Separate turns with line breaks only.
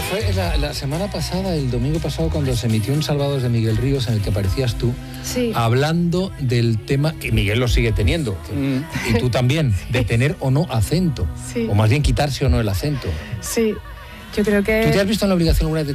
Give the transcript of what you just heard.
fue la semana pasada, el domingo pasado, cuando se emitió un Salvados de Miguel Ríos en el que aparecías tú,
sí,
hablando del tema, que Miguel lo sigue teniendo, y tú también, de tener o no acento,
sí,
o más bien quitarse o no el acento.
sí. Yo creo que...
¿Tú te has visto en la obligación alguna vez de